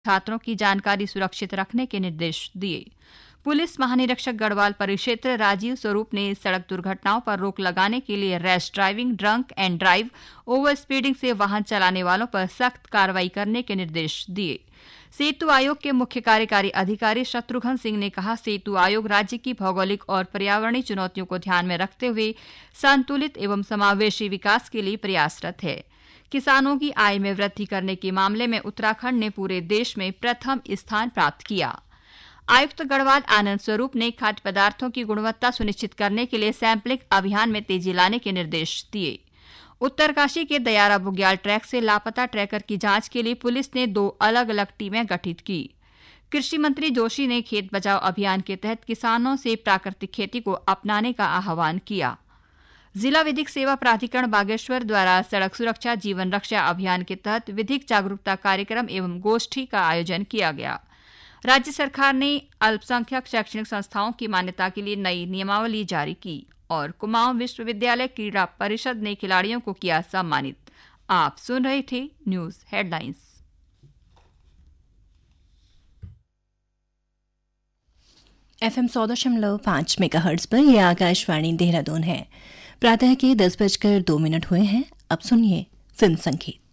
छात्रों की जानकारी सुरक्षित रखने के निर्देश दिए। पुलिस महानिरीक्षक गढ़वाल परिक्षेत्र राजीव स्वरूप ने सड़क दुर्घटनाओं पर रोक लगाने के लिए rash driving, drunk and drive, over speeding से वाहन चलाने वालों पर सख्त कार्रवाई करने के निर्देश दिए। सेतु आयोग के मुख्य कार्यकारी अधिकारी शत्रुघ्न सिंह ने कहा, सेतु आयोग राज्य की भौगोलिक और पर्यावरणीय चुनौतियों को ध्यान में रखते हुए संतुलित एवं समावेशी विकास के लिए प्रयासरत है। किसानों की आय में वृद्धि करने के मामले में उत्तराखंड ने पूरे देश में प्रथम स्थान प्राप्त किया। आयुक्त गढ़वाल आनंद स्वरूप ने खाद्य पदार्थों की गुणवत्ता सुनिश्चित करने के लिए सैंपलिंग अभियान में तेजी लाने के निर्देश दिए। उत्तरकाशी के दयारा बुग्याल ट्रैक से लापता ट्रैकर की जांच के लिए पुलिस ने 2 अलग-अलग टीमें गठित की। कृषि मंत्री जोशी ने खेत बचाओ अभियान के तहत किसानों से प्राकृतिक खेती को अपनाने का आह्वान किया। जिला विधिक सेवा प्राधिकरण बागेश्वर द्वारा सड़क सुरक्षा जीवन रक्षा अभियान के तहत विधिक जागरूकता कार्यक्रम एवं गोष्ठी का आयोजन किया गया। राज्य सरकार ने अल्पसंख्यक शैक्षणिक संस्थाओं की मान्यता के लिए नई नियमावली जारी की और कुमाऊं विश्वविद्यालय क्रीड़ा परिषद ने खिलाड़ियों को किया सम्मानित। आप सुन रहे थे न्यूज हेडलाइंस। FM 100.5 मेगाहर्ट्ज पर यह आकाशवाणी देहरादून है। प्रातः के 10:02 हुए हैं। अब सुनिए फिल्म संगीत।